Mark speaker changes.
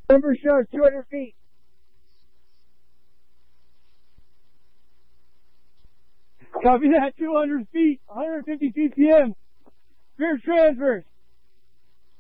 Speaker 1: Number shows 200 feet. Copy that, 200 feet, 150 ppm. Rear transverse.